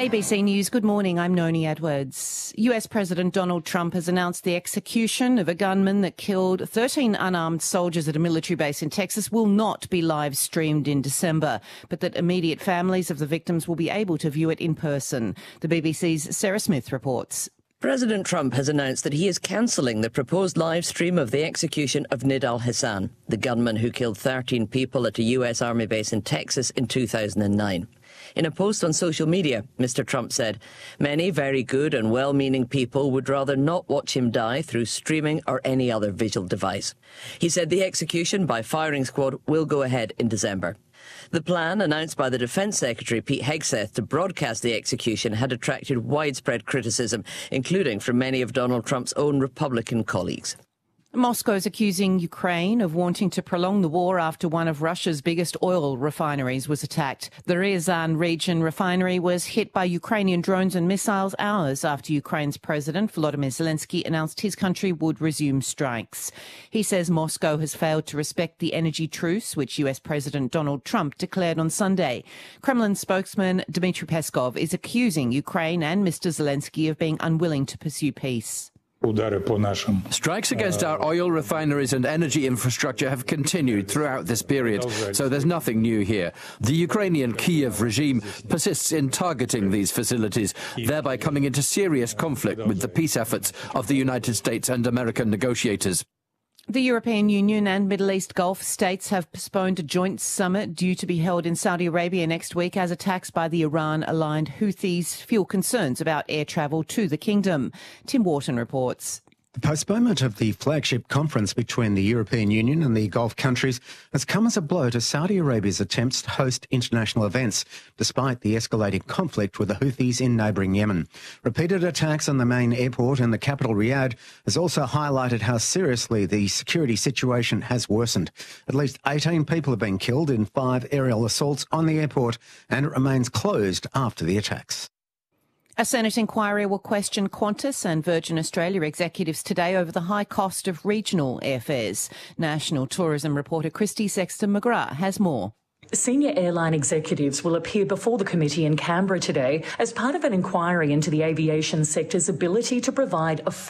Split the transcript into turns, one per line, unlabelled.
ABC News, good morning, I'm Noni Edwards. US President Donald Trump has announced the execution of a gunman that killed 13 unarmed soldiers at a military base in Texas will not be live streamed in December, but that immediate families of the victims will be able to view it in person. The BBC's Sarah Smith reports.
President Trump has announced that he is cancelling the proposed live stream of the execution of Nidal Hasan, the gunman who killed 13 people at a US Army base in Texas in 2009. In a post on social media, Mr. Trump said, "Many very good and well-meaning people would rather not watch him die through streaming or any other visual device." He said the execution by firing squad will go ahead in December. The plan, announced by the Defence Secretary Pete Hegseth to broadcast the execution, had attracted widespread criticism, including from many of Donald Trump's own Republican colleagues.
Moscow is accusing Ukraine of wanting to prolong the war after one of Russia's biggest oil refineries was attacked. The Ryazan region refinery was hit by Ukrainian drones and missiles hours after Ukraine's President Volodymyr Zelensky announced his country would resume strikes. He says Moscow has failed to respect the energy truce, which US President Donald Trump declared on Sunday. Kremlin spokesman Dmitry Peskov is accusing Ukraine and Mr. Zelensky of being unwilling to pursue peace.
Strikes against our oil refineries and energy infrastructure have continued throughout this period, so there's nothing new here. The Ukrainian Kyiv regime persists in targeting these facilities, thereby coming into serious conflict with the peace efforts of the United States and American negotiators.
The European Union and Middle East Gulf states have postponed a joint summit due to be held in Saudi Arabia next week as attacks by the Iran-aligned Houthis fuel concerns about air travel to the kingdom. Tim Wharton reports.
The postponement of the flagship conference between the European Union and the Gulf countries has come as a blow to Saudi Arabia's attempts to host international events, despite the escalating conflict with the Houthis in neighbouring Yemen. Repeated attacks on the main airport in the capital Riyadh has also highlighted how seriously the security situation has worsened. At least 18 people have been killed in 5 aerial assaults on the airport, and it remains closed after the attacks.
A Senate inquiry will question Qantas and Virgin Australia executives today over the high cost of regional airfares. National tourism reporter Christy Sexton-McGrath has more.
Senior airline executives will appear before the committee in Canberra today as part of an inquiry into the aviation sector's ability to provide